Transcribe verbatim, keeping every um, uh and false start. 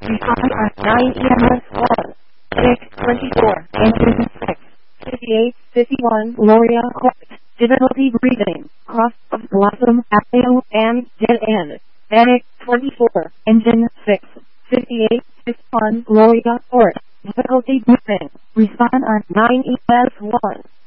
Respond on nine E M S one. six twenty-four. Engine six. fifty-eight fifty-one. Gloria Court. Difficulty breathing. Cost of Blossom, Apple, and Dead End. Panic twenty-four. Engine six. fifty-eight fifty-one. Gloria Court. Difficulty breathing. Respond on nine E M S one.